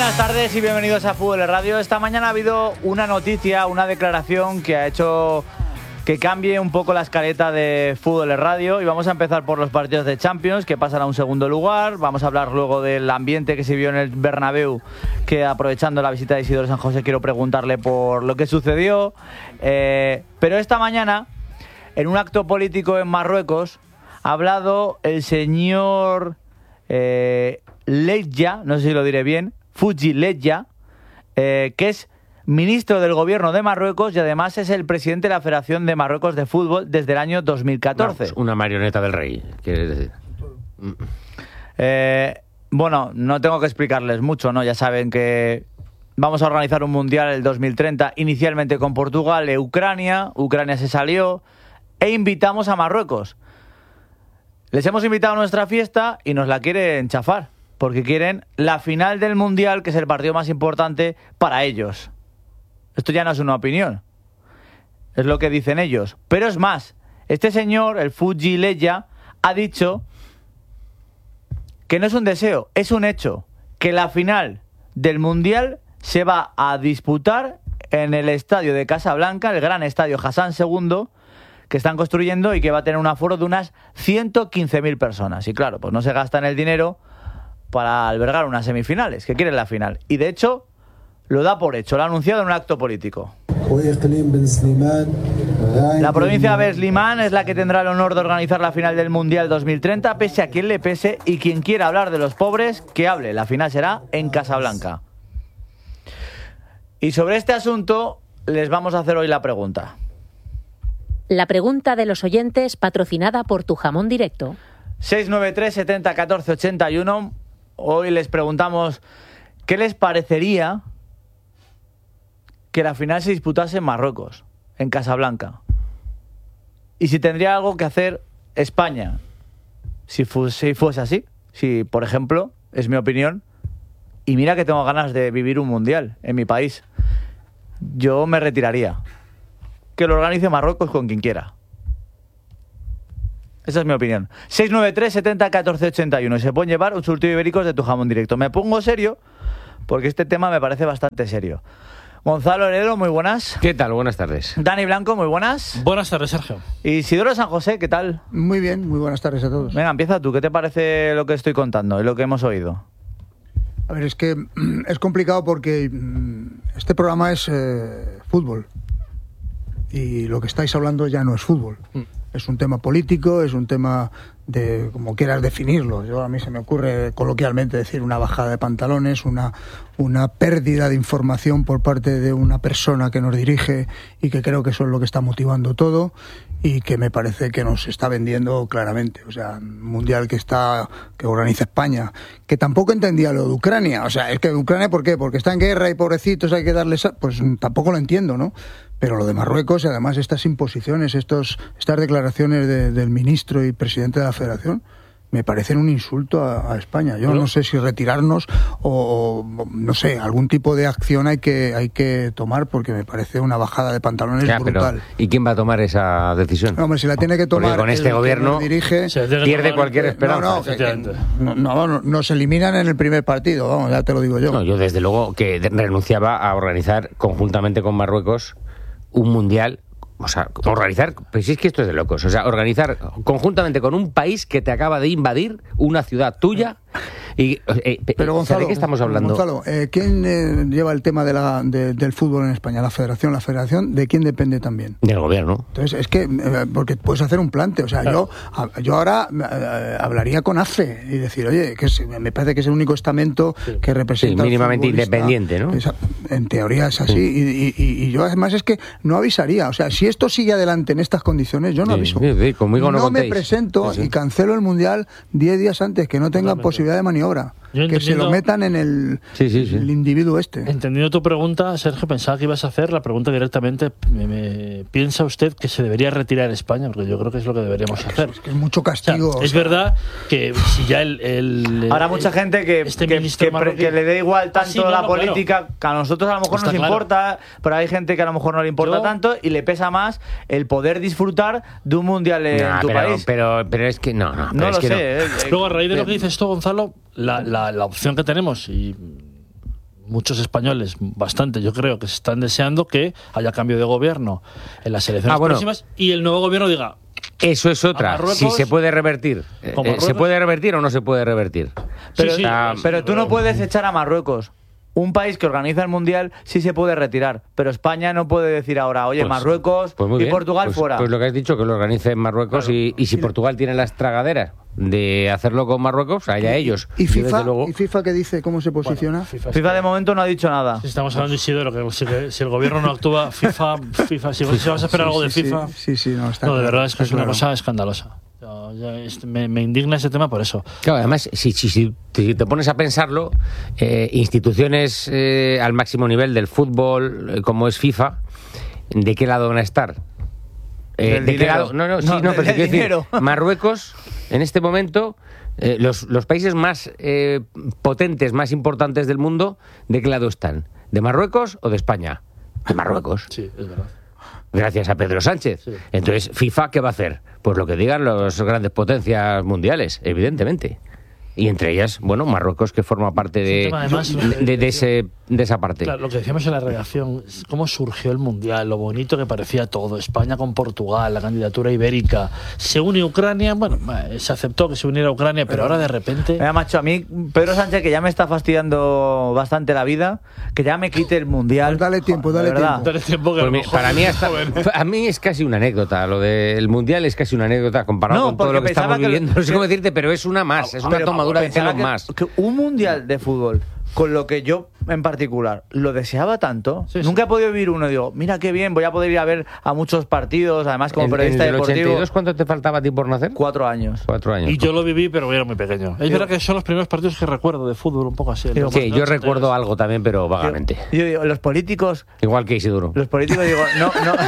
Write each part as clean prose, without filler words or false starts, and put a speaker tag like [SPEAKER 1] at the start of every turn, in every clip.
[SPEAKER 1] Buenas tardes y bienvenidos a Fútbol Radio. Esta mañana ha habido una noticia, una declaración que ha hecho que cambie un poco la escaleta de Fútbol Radio y vamos a empezar por los partidos de Champions que pasan a un segundo lugar. Vamos a hablar luego del ambiente que se vio en el Bernabéu, que aprovechando la visita de Isidoro San José quiero preguntarle por lo que sucedió. Pero esta mañana, en un acto político en Marruecos, ha hablado el señor Leja, no sé si lo diré bien, Fouzi Leja, que es ministro del gobierno de Marruecos y además es el presidente de la Federación de Marruecos de Fútbol desde el año 2014.
[SPEAKER 2] Vamos, una marioneta del rey, quieres decir.
[SPEAKER 1] Bueno, no tengo que explicarles mucho, ¿no? Ya saben que vamos a organizar un mundial el 2030, inicialmente con Portugal e Ucrania. Ucrania se salió e invitamos a Marruecos. Les hemos invitado a nuestra fiesta y nos la quieren chafar, porque quieren la final del mundial, que es el partido más importante para ellos. Esto ya no es una opinión, es lo que dicen ellos. Pero es más, este señor, el Fouzi Leja, ha dicho que no es un deseo, es un hecho, que la final del mundial se va a disputar en el estadio de Casablanca, el gran estadio Hassan II, que están construyendo y que va a tener un aforo de unas 115.000 personas. Y claro, pues no se gastan el dinero para albergar unas semifinales, que quieren la final. Y de hecho, lo da por hecho, lo ha anunciado en un acto político. La provincia de Beslimán es la que tendrá el honor de organizar la final del Mundial 2030, pese a quien le pese, y quien quiera hablar de los pobres, que hable. La final será en Casablanca. Y sobre este asunto les vamos a hacer hoy la pregunta.
[SPEAKER 3] La pregunta de los oyentes, patrocinada por Tu Jamón Directo.
[SPEAKER 1] 693 70 14 81. Hoy les preguntamos qué les parecería que la final se disputase en Marruecos, en Casablanca. Y si tendría algo que hacer España, si fuese así. Si, por ejemplo, es mi opinión, y mira que tengo ganas de vivir un mundial en mi país, yo me retiraría. Que lo organice Marruecos con quien quiera. Esa es mi opinión. 693 70 14 81. Y se pueden llevar un surtido ibéricos de Tu Jamón Directo. Me pongo serio porque este tema me parece bastante serio. Gonzalo Heredo, muy buenas.
[SPEAKER 2] ¿Qué tal? Buenas tardes.
[SPEAKER 1] Dani Blanco, muy buenas.
[SPEAKER 4] Buenas tardes, Sergio.
[SPEAKER 1] Y Isidoro San José, ¿qué tal?
[SPEAKER 5] Muy bien, muy buenas tardes a todos.
[SPEAKER 1] Venga, empieza tú. ¿Qué te parece lo que estoy contando y lo que hemos oído?
[SPEAKER 5] A ver, es que es complicado porque este programa es fútbol. Y lo que estáis hablando ya no es fútbol. Es un tema político, es un tema de como quieras definirlo. A mí se me ocurre coloquialmente decir una bajada de pantalones, una pérdida de información por parte de una persona que nos dirige y que creo que eso es lo que está motivando todo y que me parece que nos está vendiendo claramente. O sea, un mundial que organiza España, que tampoco entendía lo de Ucrania. O sea, es que Ucrania, ¿por qué? Porque está en guerra y pobrecitos hay que darles... Pues tampoco lo entiendo, ¿no? Pero lo de Marruecos y además estas imposiciones, estas declaraciones del ministro y presidente de la Federación, me parecen un insulto a España. Yo no sé si retirarnos o no sé, algún tipo de acción hay que tomar porque me parece una bajada de pantalones brutal.
[SPEAKER 2] Pero, ¿y quién va a tomar esa decisión?
[SPEAKER 5] No, hombre, si la tiene que tomar
[SPEAKER 2] porque con este gobierno
[SPEAKER 5] dirige,
[SPEAKER 2] pierde cualquier esperanza.
[SPEAKER 5] Nos eliminan en el primer partido, vamos, ya te lo digo yo.
[SPEAKER 2] No, yo desde luego que renunciaba a organizar conjuntamente con Marruecos un mundial. O sea, organizar, pues es que esto es de locos. O sea, organizar conjuntamente con un país que te acaba de invadir una ciudad tuya. Y,
[SPEAKER 5] pero Gonzalo,
[SPEAKER 2] ¿de qué estamos hablando?
[SPEAKER 5] Gonzalo, ¿quién lleva el tema del fútbol en España? ¿La Federación? ¿La Federación de quién depende también?
[SPEAKER 2] Del gobierno.
[SPEAKER 5] Entonces, es que, porque puedes hacer un plante. O sea, claro. yo ahora hablaría con AFE y decir, oye, que me parece que es el único estamento que representa.
[SPEAKER 2] Sí, mínimamente independiente, ¿no?
[SPEAKER 5] En teoría es así. Y yo además es que no avisaría. O sea, si esto sigue adelante en estas condiciones, yo no aviso.
[SPEAKER 2] Sí, conmigo no
[SPEAKER 5] me presento y cancelo el mundial 10 días antes, que no tengan posibilidad de maniobra. Que se lo metan en el individuo este.
[SPEAKER 4] Entendiendo tu pregunta, Sergio, pensaba que ibas a hacer la pregunta directamente. ¿Piensa usted que se debería retirar España? Porque yo creo que es lo que deberíamos hacer.
[SPEAKER 5] Es que es mucho castigo.
[SPEAKER 4] O sea, es verdad que si ya
[SPEAKER 1] habrá mucha gente que le dé igual tanto la política, claro, que a nosotros a lo mejor nos importa, pero hay gente que a lo mejor no le importa tanto y le pesa más el poder disfrutar de un mundial en tu país.
[SPEAKER 2] Pero es que no
[SPEAKER 1] lo sé.
[SPEAKER 4] Luego, a raíz de lo que dices tú, Gonzalo, la opción que tenemos, y muchos españoles, bastante, yo creo que se están deseando que haya cambio de gobierno en las elecciones próximas y el nuevo gobierno diga...
[SPEAKER 2] Eso es otra, si se puede revertir. ¿Se puede revertir o no se puede revertir?
[SPEAKER 1] Pero tú no puedes echar a Marruecos. Un país que organiza el Mundial sí se puede retirar, pero España no puede decir ahora, oye, Marruecos y Portugal fuera.
[SPEAKER 2] Pues lo que has dicho, que lo organice Marruecos, claro. y si Portugal tiene las tragaderas de hacerlo con Marruecos, allá ellos.
[SPEAKER 5] ¿Y FIFA qué dice? ¿Cómo se posiciona?
[SPEAKER 1] Bueno, FIFA de momento no ha dicho nada.
[SPEAKER 4] Si estamos hablando, Isidoro, que si el gobierno no actúa, FIFA si vas a esperar algo de FIFA...
[SPEAKER 5] No, está
[SPEAKER 4] no, de
[SPEAKER 5] claro,
[SPEAKER 4] verdad es que es una cosa escandalosa. Me indigna ese tema por eso.
[SPEAKER 2] Claro, además, si te pones a pensarlo, instituciones al máximo nivel del fútbol, como es FIFA, ¿de qué lado van a estar? ¿De qué lado? No, pero quiero decir, Marruecos, en este momento, los países más potentes, más importantes del mundo, ¿de qué lado están? ¿De Marruecos o de España? De Marruecos.
[SPEAKER 4] Sí, es verdad.
[SPEAKER 2] Gracias a Pedro Sánchez. Sí. Entonces, ¿FIFA qué va a hacer? Pues lo que digan las grandes potencias mundiales, evidentemente. Y entre ellas, bueno, Marruecos, que forma parte de esa parte.
[SPEAKER 4] Claro, lo que decíamos en la redacción, cómo surgió el Mundial, lo bonito que parecía todo, España con Portugal, la candidatura ibérica, se une Ucrania, bueno, se aceptó que se uniera Ucrania, pero ahora de repente...
[SPEAKER 1] Mira, macho, a mí, Pedro Sánchez, que ya me está fastidiando bastante la vida, que ya me quite el Mundial.
[SPEAKER 5] Pues dale tiempo.
[SPEAKER 4] Pues
[SPEAKER 2] para mí a mí es casi una anécdota, lo del Mundial es casi una anécdota comparado con todo lo que estamos viviendo, no sé cómo decirte, pero es una más, es una tomadura de pelo más.
[SPEAKER 1] Que un Mundial de fútbol, con lo que yo en particular lo deseaba tanto, nunca he podido vivir uno. Digo, mira qué bien, voy a poder ir a ver a muchos partidos, además como periodista deportivo.
[SPEAKER 2] ¿En el 82 cuánto te faltaba a ti por nacer?
[SPEAKER 1] 4 años.
[SPEAKER 2] 4 años.
[SPEAKER 4] Y yo lo viví, pero era muy pequeño. Es verdad que son los primeros partidos que recuerdo de fútbol, un poco así.
[SPEAKER 2] Sí, yo recuerdo algo también, pero vagamente.
[SPEAKER 1] Yo digo, los políticos...
[SPEAKER 2] Igual que Isidoro.
[SPEAKER 1] Los políticos, digo, no...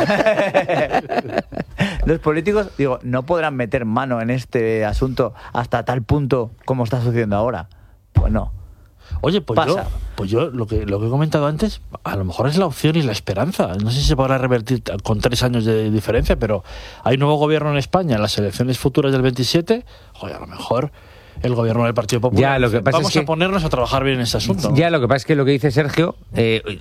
[SPEAKER 1] Los políticos, digo, no podrán meter mano en este asunto hasta tal punto como está sucediendo ahora. Pues no.
[SPEAKER 4] Oye, pues yo lo que he comentado antes, a lo mejor es la opción y la esperanza. No sé si se podrá revertir con 3 años de diferencia, pero hay nuevo gobierno en España en las elecciones futuras del 27. Joder, a lo mejor el gobierno del Partido Popular.
[SPEAKER 2] Ya, lo que pasa
[SPEAKER 4] vamos a ponernos a trabajar bien en este asunto.
[SPEAKER 2] Ya, lo que pasa es que lo que dice Sergio,